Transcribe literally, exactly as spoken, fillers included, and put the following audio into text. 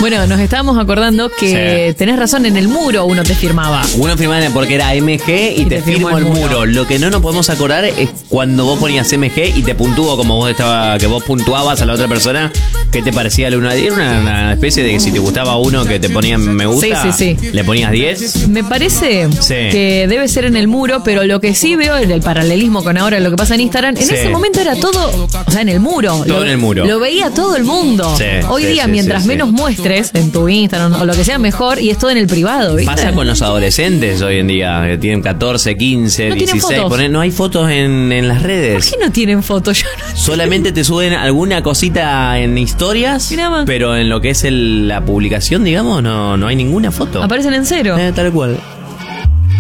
Bueno, nos estábamos acordando que Sí. tenés razón, en el muro uno te firmaba. Uno firmaba porque era M G y, Y te, te firmo firmó el el muro. muro. Lo que no nos podemos acordar es cuando vos ponías M G y te puntúo como vos estaba, que vos puntuabas a la otra persona. ¿Qué te parecía la una? Era una, una especie de que si te gustaba uno que te ponían me gusta, Sí, sí, sí. le ponías diez. Me parece Sí. que debe ser en el muro, pero lo que sí veo en el paralelismo con ahora lo que pasa en Instagram, en Sí. ese momento era todo, o sea, en el muro. Todo lo, en el muro. Lo veía todo el mundo. Sí, Hoy sí, día, sí, mientras sí, sí. menos muestres en tu Instagram o lo que sea mejor, y es todo en el privado, ¿viste? Pasa con los adolescentes hoy en día, que tienen catorce, quince, No tienen dieciséis. fotos. Ponen- no hay fotos en, en las ¿Por redes. qué no tienen fotos? Yo no- Solamente te suben alguna cosita en historias, Mirá más. pero en lo que es el- la publicación, digamos, no, no hay ninguna foto. Aparecen en cero. Eh, tal cual.